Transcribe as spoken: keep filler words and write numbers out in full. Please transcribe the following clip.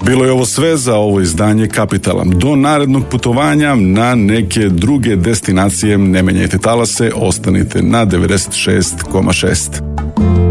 Bilo je ovo sve za ovo izdanje Kapitala. Do narednog putovanja na neke druge destinacije ne menjajte talase, ostanite na devedeset šest zarez šest.